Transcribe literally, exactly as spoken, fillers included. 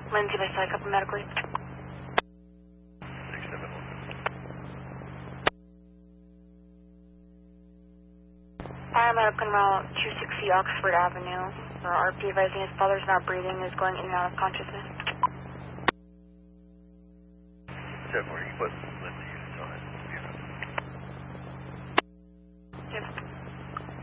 Lindsay, by side, couple medically. six seven one. Paramedic on route two sixty Oxford Avenue. For R P advising his father's not breathing, is going in and out of consciousness. seven, where you put Lindsay?